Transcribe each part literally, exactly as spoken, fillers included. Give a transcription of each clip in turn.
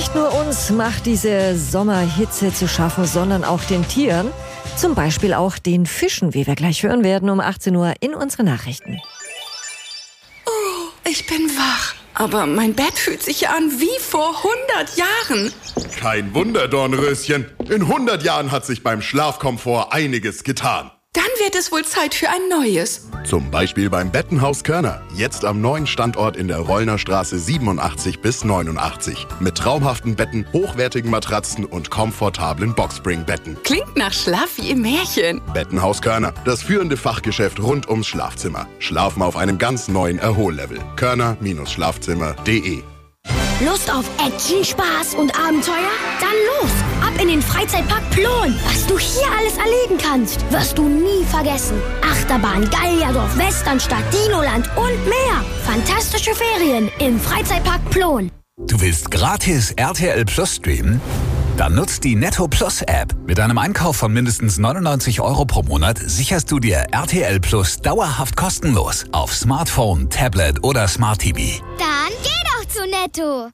Nicht nur uns macht diese Sommerhitze zu schaffen, sondern auch den Tieren. Zum Beispiel auch den Fischen, wie wir gleich hören werden um achtzehn Uhr in unseren Nachrichten. Oh, ich bin wach. Aber mein Bett fühlt sich ja an wie vor hundert Jahren. Kein Wunder, Dornröschen. In hundert Jahren hat sich beim Schlafkomfort einiges getan. Dann wird es wohl Zeit für ein neues. Zum Beispiel beim Bettenhaus Körner. Jetzt am neuen Standort in der Rollner Straße siebenundachtzig bis neunundachtzig. Mit traumhaften Betten, hochwertigen Matratzen und komfortablen Boxspring-Betten. Klingt nach Schlaf wie im Märchen. Bettenhaus Körner, das führende Fachgeschäft rund ums Schlafzimmer. Schlafen auf einem ganz neuen Erhollevel. körner Schlafzimmer punkt de. Lust auf Action, Spaß und Abenteuer? Dann los! Ab in den Freizeitpark Plon! Was du hier alles erleben kannst, wirst du nie vergessen. Achterbahn, Gallierdorf, Westernstadt, Dinoland und mehr. Fantastische Ferien im Freizeitpark Plon. Du willst gratis R T L Plus streamen? Dann nutzt die Netto Plus App. Mit einem Einkauf von mindestens neunundneunzig Euro pro Monat sicherst du dir R T L Plus dauerhaft kostenlos auf Smartphone, Tablet oder Smart T V. Dann geh doch zu Netto.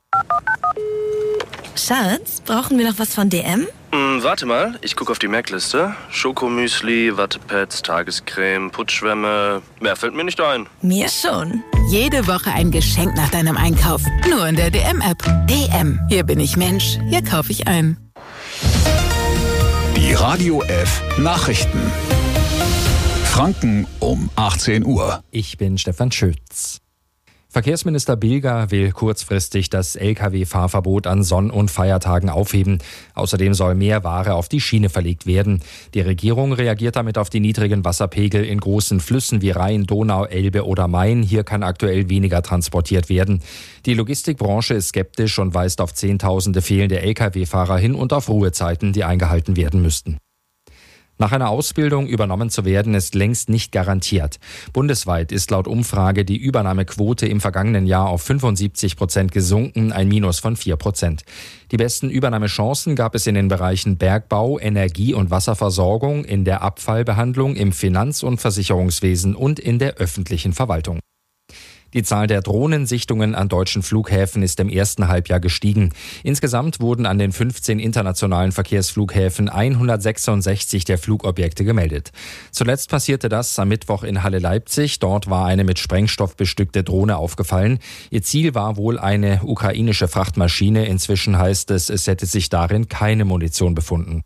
Schatz, brauchen wir noch was von D M? Hm, warte mal, ich gucke auf die Merkliste. Schokomüsli, Wattepads, Tagescreme, Putzschwämme. Mehr fällt mir nicht ein. Mir schon. Jede Woche ein Geschenk nach deinem Einkauf. Nur in der D M-App. D M. Hier bin ich Mensch. Hier kaufe ich ein. Die Radio F Nachrichten. Franken um achtzehn Uhr. Ich bin Stefan Schütz. Verkehrsminister Bilger will kurzfristig das L K W-Fahrverbot an Sonn- und Feiertagen aufheben. Außerdem soll mehr Ware auf die Schiene verlegt werden. Die Regierung reagiert damit auf die niedrigen Wasserpegel in großen Flüssen wie Rhein, Donau, Elbe oder Main. Hier kann aktuell weniger transportiert werden. Die Logistikbranche ist skeptisch und weist auf Zehntausende fehlende L K W-Fahrer hin und auf Ruhezeiten, die eingehalten werden müssten. Nach einer Ausbildung übernommen zu werden, ist längst nicht garantiert. Bundesweit ist laut Umfrage die Übernahmequote im vergangenen Jahr auf fünfundsiebzig Prozent gesunken, ein Minus von vier Prozent. Die besten Übernahmechancen gab es in den Bereichen Bergbau, Energie- und Wasserversorgung, in der Abfallbehandlung, im Finanz- und Versicherungswesen und in der öffentlichen Verwaltung. Die Zahl der Drohnensichtungen an deutschen Flughäfen ist im ersten Halbjahr gestiegen. Insgesamt wurden an den fünfzehn internationalen Verkehrsflughäfen hundertsechsundsechzig der Flugobjekte gemeldet. Zuletzt passierte das am Mittwoch in Halle-Leipzig. Dort war eine mit Sprengstoff bestückte Drohne aufgefallen. Ihr Ziel war wohl eine ukrainische Frachtmaschine. Inzwischen heißt es, es hätte sich darin keine Munition befunden.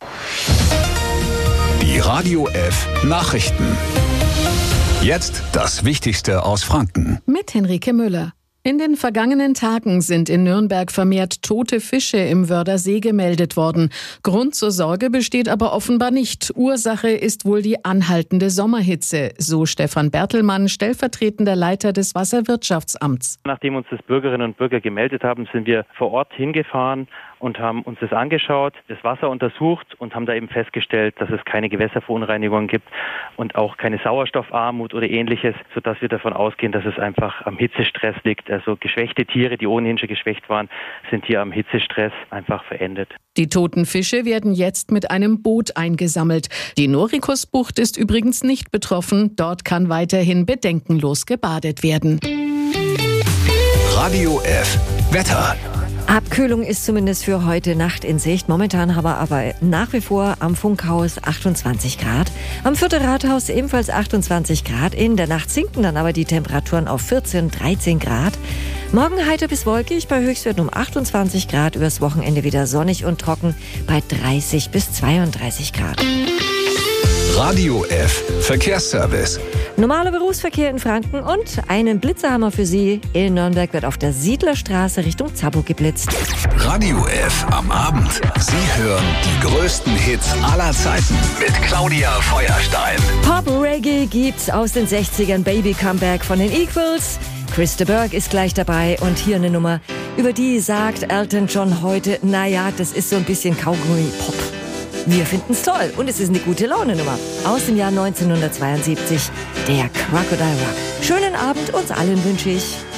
Die Radio F Nachrichten. Jetzt das Wichtigste aus Franken. Mit Henrike Müller. In den vergangenen Tagen sind in Nürnberg vermehrt tote Fische im Wördersee gemeldet worden. Grund zur Sorge besteht aber offenbar nicht. Ursache ist wohl die anhaltende Sommerhitze, so Stefan Bertelmann, stellvertretender Leiter des Wasserwirtschaftsamts. Nachdem uns das Bürgerinnen und Bürger gemeldet haben, sind wir vor Ort hingefahren und haben uns das angeschaut, das Wasser untersucht und haben da eben festgestellt, dass es keine Gewässerverunreinigungen gibt und auch keine Sauerstoffarmut oder ähnliches, sodass wir davon ausgehen, dass es einfach am Hitzestress liegt. Also geschwächte Tiere, die ohnehin schon geschwächt waren, sind hier am Hitzestress einfach verendet. Die toten Fische werden jetzt mit einem Boot eingesammelt. Die Norikusbucht ist übrigens nicht betroffen. Dort kann weiterhin bedenkenlos gebadet werden. Radio F Wetter. Abkühlung ist zumindest für heute Nacht in Sicht. Momentan haben wir aber nach wie vor am Funkhaus achtundzwanzig Grad. Am Vierter Rathaus ebenfalls achtundzwanzig Grad. In der Nacht sinken dann aber die Temperaturen auf vierzehn, dreizehn Grad. Morgen heiter bis wolkig bei Höchstwerten um achtundzwanzig Grad. Übers Wochenende wieder sonnig und trocken bei dreißig bis zweiunddreißig Grad. Radio F Verkehrsservice. Normaler Berufsverkehr in Franken und einen Blitzer haben wir für Sie. In Nürnberg wird auf der Siedlerstraße Richtung Zabu geblitzt. Radio F am Abend. Sie hören die größten Hits aller Zeiten mit Claudia Feuerstein. Pop-Reggae gibt's aus den sechzigern, Baby-Comeback von den Equals. Chris de Burgh ist gleich dabei und hier eine Nummer, über die sagt Elton John heute, naja, das ist so ein bisschen Kaugummi-Pop. Wir finden's toll und es ist eine gute Laune-Nummer. Aus dem Jahr neunzehnhundertzweiundsiebzig, der Crocodile Rock. Schönen Abend uns allen wünsche ich.